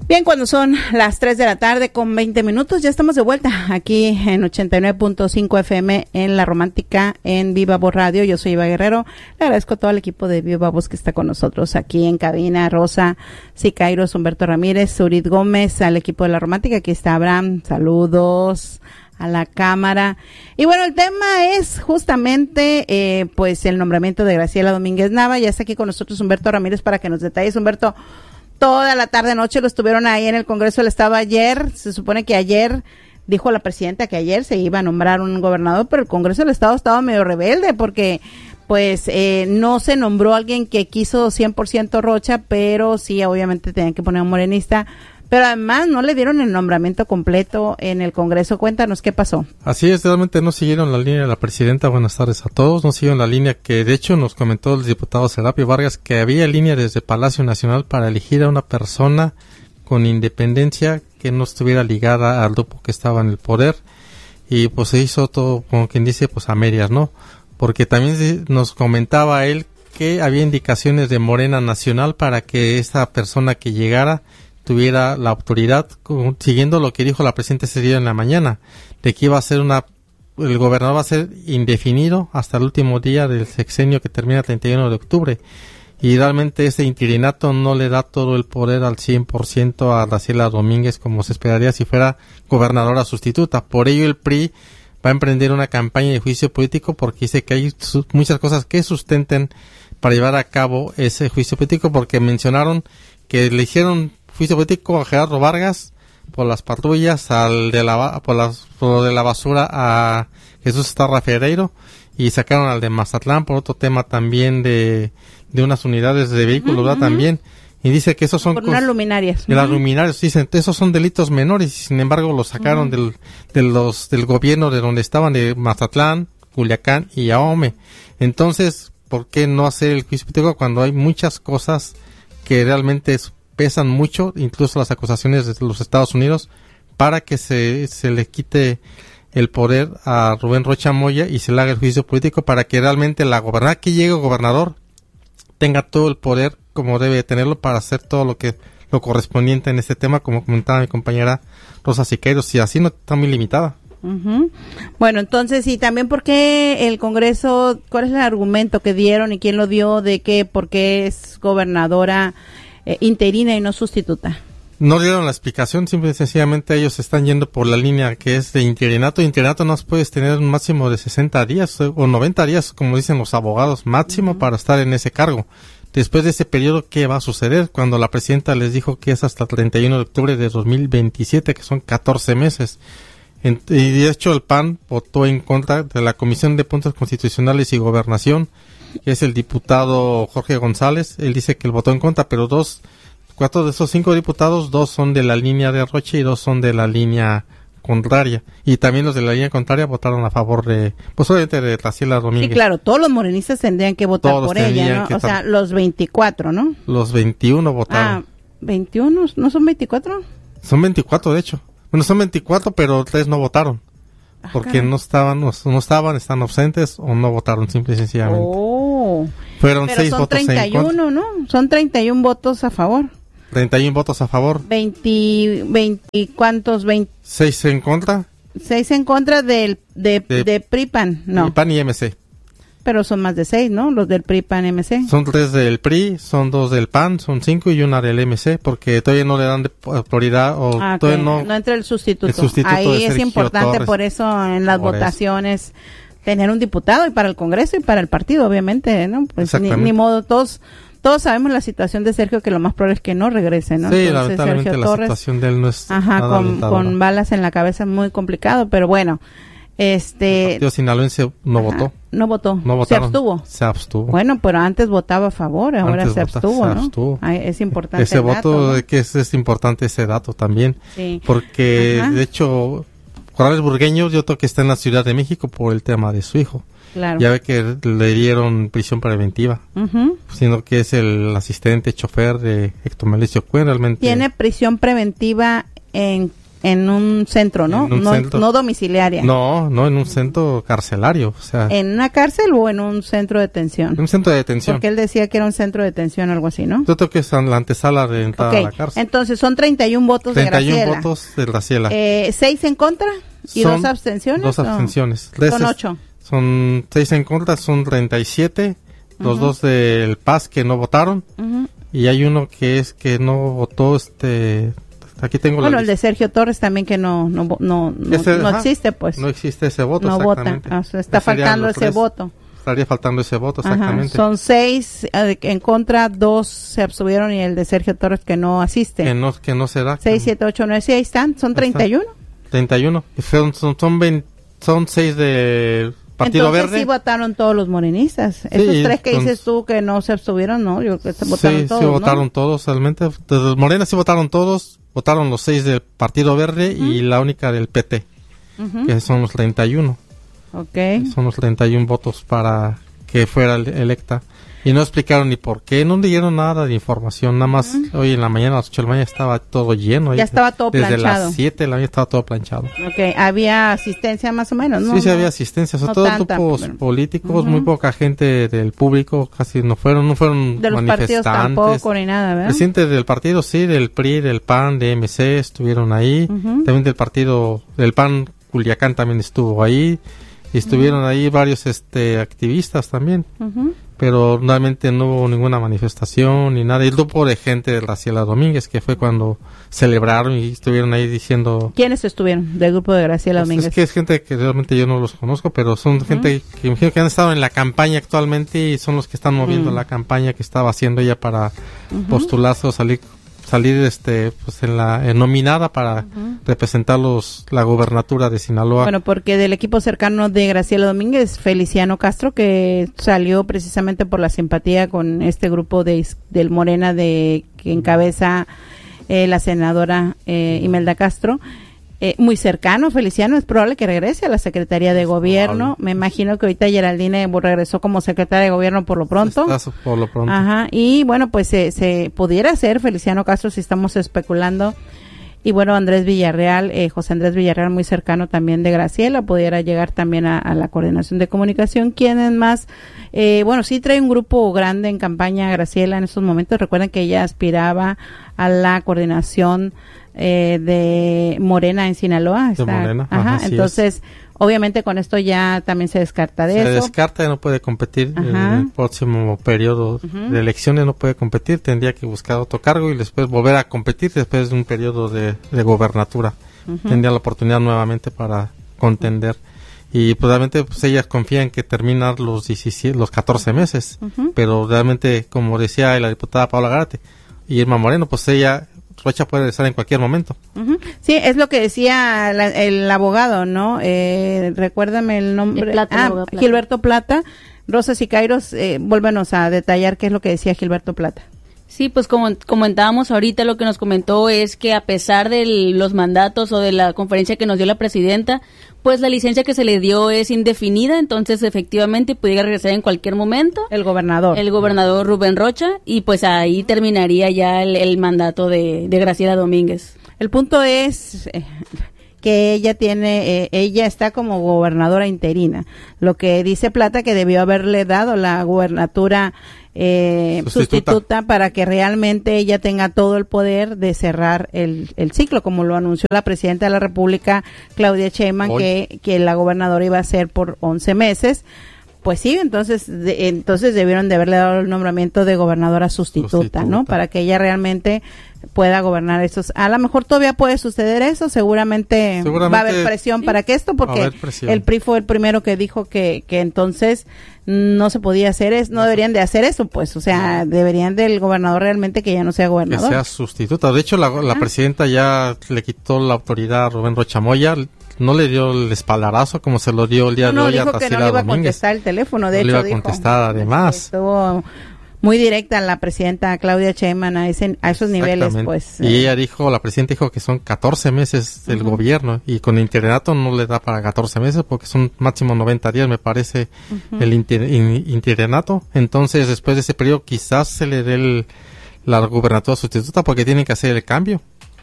Bien, cuando son las 3 de la tarde con 20 minutos, ya estamos de vuelta aquí en 89.5 FM en La Romántica, en Viva Voz Radio. Yo soy Iva Guerrero. Le agradezco a todo el equipo de Viva Voz que está con nosotros aquí en cabina. Rosa, Sicairos, Humberto Ramírez, Surit Gómez, al equipo de La Romántica. Aquí está Abraham. Saludos a la cámara. Y bueno, el tema es justamente pues el nombramiento de Graciela Domínguez Nava. Ya está aquí con nosotros Humberto Ramírez para que nos detalles. Humberto, toda la tarde noche lo estuvieron ahí en el Congreso del Estado ayer. Se supone que ayer dijo la presidenta que ayer se iba a nombrar un gobernador, pero el Congreso del Estado estaba medio rebelde porque pues no se nombró a alguien que quiso 100% Rocha, pero sí obviamente tenían que poner un morenista. Pero además no le dieron el nombramiento completo en el Congreso. Cuéntanos qué pasó. Así es, realmente no siguieron la línea de la presidenta. Buenas tardes a todos. No siguieron la línea que de hecho nos comentó el diputado Serapio Vargas, que había línea desde Palacio Nacional para elegir a una persona con independencia que no estuviera ligada al grupo que estaba en el poder. Y pues se hizo todo, como quien dice, pues a medias, ¿no? Porque también nos comentaba él que había indicaciones de Morena Nacional para que esta persona que llegara tuviera la autoridad, siguiendo lo que dijo la presidenta ese día en la mañana, de que iba a ser el gobernador va a ser indefinido hasta el último día del sexenio que termina el 31 de octubre. Y realmente ese interinato no le da todo el poder al 100% a Graciela Domínguez como se esperaría si fuera gobernadora sustituta. Por ello el PRI va a emprender una campaña de juicio político porque dice que hay muchas cosas que sustenten para llevar a cabo ese juicio político, porque mencionaron que le hicieron juicio político a Gerardo Vargas por las patrullas, por lo de la basura a Jesús Estarra Ferreiro, y sacaron al de Mazatlán por otro tema también de unas unidades de vehículos, ¿verdad? También. Y dice que esos son por unas luminarias. Las luminarias, dicen, esos son delitos menores, y sin embargo los sacaron del gobierno de donde estaban, de Mazatlán, Culiacán y Ahome. Entonces, ¿por qué no hacer el juicio político cuando hay muchas cosas que realmente pesan mucho, incluso las acusaciones de los Estados Unidos, para que se le quite el poder a Rubén Rocha Moya y se le haga el juicio político para que realmente la gobernadora que llegue gobernador tenga todo el poder como debe tenerlo para hacer todo lo correspondiente en este tema, como comentaba mi compañera Rosa Siqueiros, y así no está muy limitada. Uh-huh. Bueno, entonces, y también por qué el Congreso, ¿cuál es el argumento que dieron y quién lo dio de que por qué es gobernadora interina y no sustituta? No dieron la explicación, simple y sencillamente ellos están yendo por la línea que es de interinato. Interinato no puedes tener un máximo de 60 días o 90 días, como dicen los abogados, máximo para estar en ese cargo. Después de ese periodo, ¿qué va a suceder? Cuando la presidenta les dijo que es hasta el 31 de octubre de 2027, que son 14 meses. Y de hecho el PAN votó en contra de la Comisión de Puntos Constitucionales y Gobernación, que es el diputado Jorge González. Él dice que él votó en contra, pero 4 de esos 5 diputados, 2 son de la línea de Rocha y 2 son de la línea contraria. Y también los de la línea contraria votaron a favor de, pues obviamente, de Graciela Domínguez. Sí, claro, todos los morenistas tendrían que votar por ella, ¿no? O sea, los 24, ¿no? Los 21 votaron. 21, ¿no son 24? Son 24, de hecho. Bueno, son 24, pero 3 no votaron. Porque no estaban, están ausentes o no votaron, simple y sencillamente. Fueron pero 6 son votos 31, en contra. ¿no? Son 31 votos a favor. 31 votos a favor. 20 ¿cuántos? 6 en contra. 6 en contra de PRI-PAN, no. PAN y MC. Pero son más de 6, ¿no? Los del PRI-PAN-MC. Son 3 del PRI, son 2 del PAN, son 5 y una del MC, porque todavía no le dan prioridad o todavía no entra el sustituto. Ahí es importante, Torres. Por eso en las votaciones tener un diputado, y para el Congreso y para el partido, obviamente, ¿no? Pues ni modo, todos sabemos la situación de Sergio, que lo más probable es que no regrese, ¿no? Sí, entonces, lamentablemente Sergio la Torres, situación de él no es con balas en la cabeza, muy complicado, pero bueno. El partido sinaloense no votó. No votó. No votaron. Se abstuvo. Bueno, pero antes votaba a favor, ahora se abstuvo, ¿no? Es importante ese voto, dato, ¿no? Que es importante ese dato también. Sí. Porque, de hecho, Corrales Burgueño, yo creo que está en la Ciudad de México por el tema de su hijo. Claro. Ya ve que le dieron prisión preventiva, sino que es el asistente chofer de Héctor Malicio Cuen, realmente. ¿Tiene prisión preventiva en en un centro, ¿no? No domiciliaria. No, en un centro carcelario, o sea. ¿En una cárcel o en un centro de detención? En un centro de detención. Porque él decía que era un centro de detención, algo así, ¿no? Yo creo que es la antesala de entrada a la cárcel. Entonces son 31 votos de Graciela. 31 votos de Graciela. 6 en contra y 2 abstenciones. 2 abstenciones. Son 8. Son 6 en contra, son 37. Los 2 del PAS que no votaron. Y hay uno que no votó, aquí tengo la lista. El de Sergio Torres también que no existe, pues. No existe ese voto, no exactamente. Vota. O sea, está faltando ese voto. Estaría faltando ese voto, exactamente. Son 6 en contra, 2 se abstuvieron y el de Sergio Torres que no asiste. Que no será. 6, 7, 8, 9, sí, ahí están. Son 31. 31. Son 6 de Partido Entonces, Verde. Sí votaron todos los morenistas. Esos 3 que dices tú que no se abstuvieron, ¿no? Yo creo que votaron todos, sí votaron todos, realmente. Desde Morena sí votaron todos. Votaron los 6 del Partido Verde y la única del PT, que son los 31. Okay. Son los 31 votos para que fuera electa. Y no explicaron ni por qué, no dieron nada de información, nada más hoy en la mañana, a las 8 de la mañana estaba todo lleno. Ya estaba todo desde planchado. Desde las 7 de la mañana estaba todo planchado. Okay, había asistencia más o menos, ¿no? Sí, había asistencia, sobre todo grupos políticos, muy poca gente del público, casi no fueron de los partidos tampoco ni nada, ¿verdad? Presidentes del partido, sí, del PRI, del PAN, de MC estuvieron ahí, también del PAN Culiacán también estuvo ahí, y estuvieron ahí varios activistas también. Pero realmente no hubo ninguna manifestación ni nada. Y el grupo de gente de Graciela Domínguez, que fue cuando celebraron y estuvieron ahí diciendo... ¿Quiénes estuvieron del grupo de Graciela Domínguez? Es que es gente que realmente yo no los conozco, pero son gente que imagino que han estado en la campaña actualmente y son los que están moviendo la campaña que estaba haciendo ella para postularse o salir pues nominada para representar la gubernatura de Sinaloa. Bueno, porque del equipo cercano de Graciela Domínguez, Feliciano Castro, que salió precisamente por la simpatía con este grupo del Morena que encabeza la senadora Imelda Castro, muy cercano, Feliciano, es probable que regrese a la Secretaría de Gobierno. Me imagino que ahorita Geraldine regresó como secretaria de Gobierno por lo pronto. Por lo pronto. Ajá, y bueno, pues se pudiera ser Feliciano Castro si estamos especulando. Y bueno, Andrés Villarreal, José Andrés Villarreal, muy cercano también de Graciela, pudiera llegar también a la coordinación de comunicación. ¿Quiénes más? Bueno, sí trae un grupo grande en campaña Graciela en estos momentos. Recuerden que ella aspiraba a la coordinación de Morena en Sinaloa. De Morena. Entonces, obviamente con esto ya también se descarta de eso. Se descarta y no puede competir en el próximo periodo de elecciones, no puede competir, tendría que buscar otro cargo y después volver a competir después de un periodo de gobernatura. Tendría la oportunidad nuevamente para contender. Y pues realmente pues ellas confían que terminan los 14 meses, pero realmente, como decía la diputada Paula Gárate y Irma Moreno, pues Rocha puede regresar en cualquier momento. Sí, es lo que decía el abogado, ¿no? Recuérdame el nombre. Plata. Gilberto Plata. Rosas y Kairos, vuélvenos a detallar qué es lo que decía Gilberto Plata. Sí, pues como comentábamos ahorita, lo que nos comentó es que a pesar de los mandatos o de la conferencia que nos dio la presidenta, pues la licencia que se le dio es indefinida, entonces efectivamente pudiera regresar en cualquier momento. El gobernador Rubén Rocha, y pues ahí terminaría ya el mandato de Graciela Domínguez. El punto es que ella está como gobernadora interina. Lo que dice Plata que debió haberle dado la gubernatura sustituta para que realmente ella tenga todo el poder de cerrar el ciclo, como lo anunció la presidenta de la República, Claudia Sheinbaum, que la gobernadora iba a ser por 11 meses. Pues sí, entonces debieron de haberle dado el nombramiento de gobernadora sustituta, ¿no? Para que ella realmente pueda gobernar estos. A lo mejor todavía puede suceder eso, seguramente va a haber presión para que esto, porque el PRI fue el primero que dijo que entonces no se podía hacer eso, no deberían de hacer eso, pues, o sea, deberían del gobernador realmente que ya no sea gobernador. Que sea sustituta. De hecho, la presidenta ya le quitó la autoridad a Rubén Rocha Moya, no le dio el espaldarazo como se lo dio el día de hoy a Graciela Domínguez. No, dijo que no le iba a contestar el teléfono, de hecho le iba a dijo. Contestar, además. Estuvo muy directa la presidenta Claudia Sheinbaum a esos niveles, pues. Y ella la presidenta dijo que son 14 meses del gobierno y con internato no le da para 14 meses porque son máximo 90 días, me parece, el internato. Entonces, después de ese periodo quizás se le dé la gubernatura sustituta porque tienen que hacer el cambio.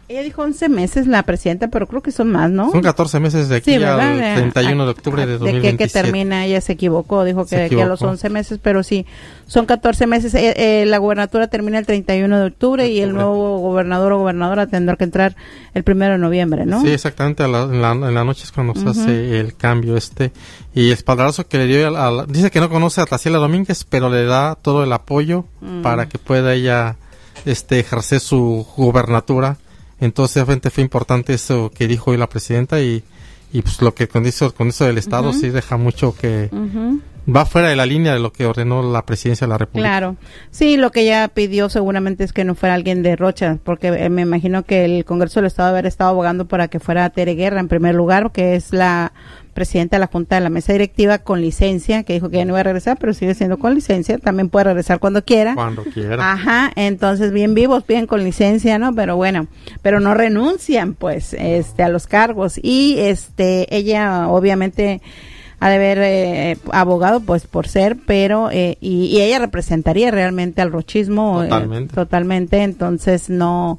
Ella dijo 11 meses la presidenta, pero creo que son más, ¿no? Son 14 meses de aquí al 31 de octubre de 2027. De que termina, ella se equivocó, dijo que de aquí a los 11 meses, pero sí, son 14 meses. La gubernatura termina el 31 de octubre y el nuevo gobernador o gobernadora tendrá que entrar el 1 de noviembre, ¿no? Sí, exactamente, en la noche es cuando se hace el cambio y el espaldarazo que le dio dice que no conoce a Taciela Domínguez, pero le da todo el apoyo para que pueda ella ejercer su gubernatura. Entonces realmente fue importante eso que dijo hoy la presidenta y pues lo que con eso del Estado sí deja mucho que va fuera de la línea de lo que ordenó la presidencia de la República. Claro, sí, lo que ella pidió seguramente es que no fuera alguien de Rocha, porque me imagino que el Congreso del Estado debe haber estado abogando para que fuera Tere Guerra en primer lugar, que es la presidenta de la Junta de la Mesa Directiva con licencia, que dijo que ya no iba a regresar, pero sigue siendo con licencia, también puede regresar cuando quiera. Cuando quiera. Ajá, entonces bien vivos, bien con licencia, ¿no? Pero bueno, pero no renuncian pues a los cargos y ella obviamente ha de haber abogado pues por ser, pero y ella representaría realmente al rochismo totalmente, entonces no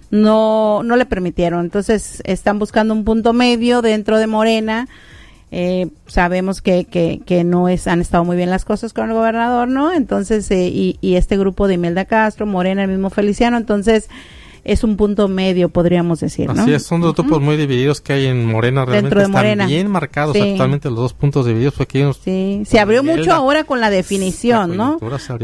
le permitieron. Entonces están buscando un punto medio dentro de Morena. Sabemos que no han estado muy bien las cosas con el gobernador, ¿no? Entonces y este grupo de Imelda Castro, Morena, el mismo Feliciano, entonces es un punto medio, podríamos decir, ¿no? Así es, son dos grupos muy divididos que hay en Morena, realmente dentro de Morena. Están bien marcados actualmente los dos puntos divididos, porque se abrió mucho ahora con la definición, ¿no?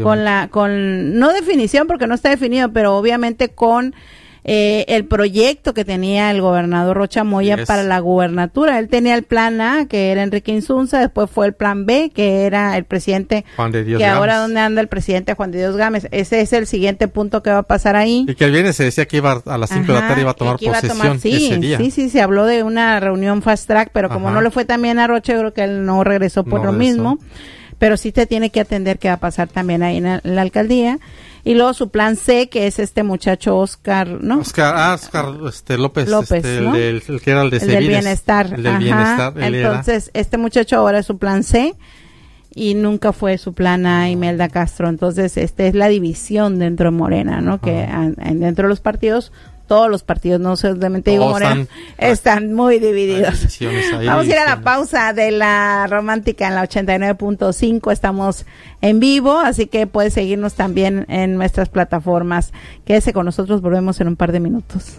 No definición porque no está definido, pero obviamente con el proyecto que tenía el gobernador Rocha Moya para la gubernatura. Él tenía el plan A, que era Enrique Insunza, después fue el plan B, que era el presidente Juan de Dios que Gámez. Ahora donde anda el presidente Juan de Dios Gámez. Ese es el siguiente punto que va a pasar ahí. Y que el viernes se decía que iba a las 5 de la tarde iba a tomar posesión ese día. Sí, se habló de una reunión fast track, pero como no le fue también a Rocha, yo creo que él no regresó por lo mismo. Pero sí te tiene que atender qué va a pasar también ahí en la alcaldía. Y luego su plan C, que es este muchacho Oscar, ¿no? Oscar López, ¿no? el que era el de del bienestar. El del bienestar. Entonces, este muchacho ahora es su plan C y nunca fue su plan A, Imelda Castro. Entonces, es la división dentro de Morena, ¿no? Que dentro de los partidos, todos los partidos, no solamente digo Morena, están muy divididos. Vamos a ir a la pausa de la Romántica en la 89.5. Estamos en vivo, así que puedes seguirnos también en nuestras plataformas. Quédese con nosotros, volvemos en un par de minutos.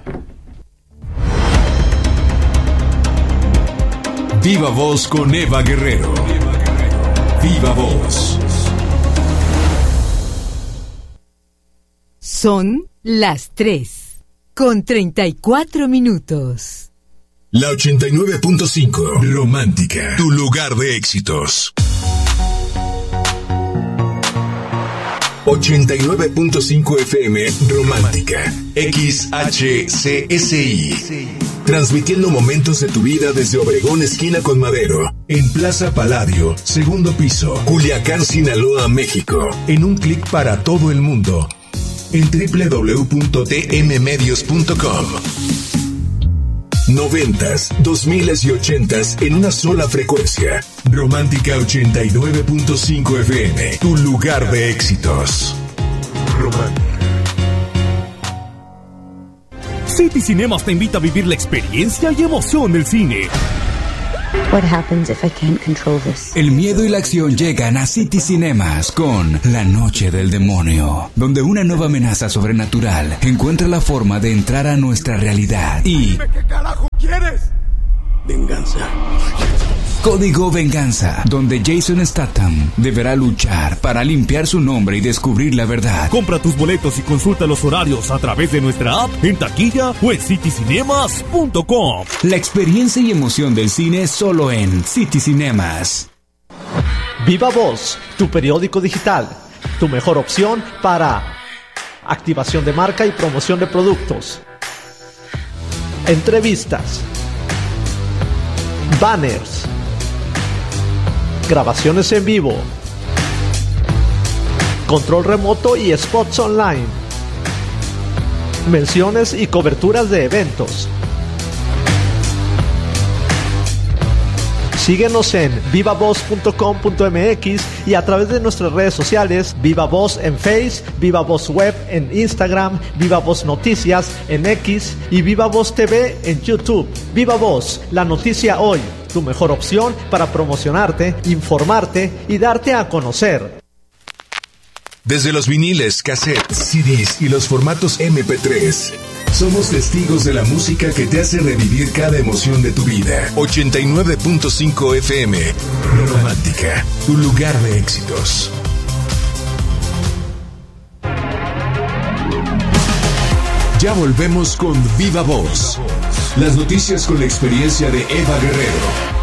Viva Voz con Eva Guerrero. Viva Voz. Son las 3:34. La 89.5 Romántica, tu lugar de éxitos. 89.5 FM Romántica, XHCSI. Transmitiendo momentos de tu vida desde Obregón, esquina con Madero, en Plaza Palladio, segundo piso, Culiacán, Sinaloa, México. En un clic para todo el mundo. En www.tmmedios.com. 90s, 2000s y 80s en una sola frecuencia. Romántica 89.5 FM, tu lugar de éxitos. Romántica. City Cinemas te invita a vivir la experiencia y emoción del cine. What happens if I can't control this? El miedo y la acción llegan a City Cinemas con La Noche del Demonio, donde una nueva amenaza sobrenatural encuentra la forma de entrar a nuestra realidad y... Dime qué carajo quieres. Venganza. Código Venganza, donde Jason Statham deberá luchar para limpiar su nombre y descubrir la verdad. Compra tus boletos y consulta los horarios a través de nuestra app, en taquilla o en citycinemas.com. La experiencia y emoción del cine solo en City Cinemas. Viva Voz, tu periódico digital, tu mejor opción para activación de marca y promoción de productos, entrevistas, banners, grabaciones en vivo, control remoto y spots online, menciones y coberturas de eventos, Síguenos en vivavoz.com.mx y a través de nuestras redes sociales, Viva Voz en Face, Viva Voz Web en Instagram, Viva Voz Noticias en X y Viva Voz TV en YouTube. Viva Voz, la noticia hoy, tu mejor opción para promocionarte, informarte y darte a conocer. Desde los viniles, cassettes, CDs y los formatos MP3, somos testigos de la música que te hace revivir cada emoción de tu vida. 89.5 FM, Romántica, tu lugar de éxitos. Ya volvemos con Viva Voz. Las noticias con la experiencia de Eva Guerrero.